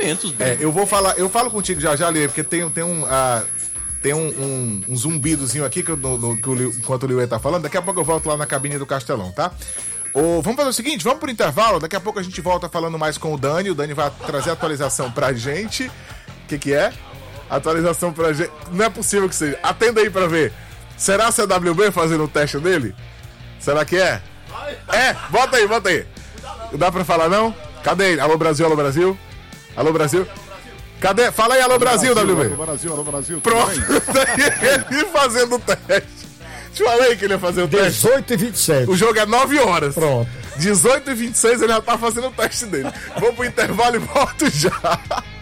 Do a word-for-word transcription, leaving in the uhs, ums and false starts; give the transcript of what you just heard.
momentos. É, eu vou falar, eu falo contigo já já, Lê, porque tem, tem um... Uh, tem um, um, um zumbidozinho aqui que, eu, no, no, que o, enquanto o Liuê tá falando. Daqui a pouco eu volto lá na cabine do Castelão, tá? Ô, vamos fazer o seguinte, vamos pro intervalo. Daqui a pouco a gente volta falando mais com o Dani. O Dani vai trazer a atualização pra gente. O que que é? Atualização pra gente. Não é possível que seja. Atenda aí pra ver. Será a C W B fazendo o teste dele? Será que é? É, bota aí, bota aí. Dá pra falar não? Cadê ele? Alô Brasil, alô Brasil? Alô Brasil? Cadê? Fala aí, alô Brasil, Brasil, W B. Alô Brasil, alô Brasil. Pronto, ele fazendo o teste. Te falei que ele ia fazer o teste. dezoito e vinte e sete. O jogo é nove horas. Pronto. dezoito e vinte e seis ele já tá fazendo o teste dele. Vou pro intervalo e volto já.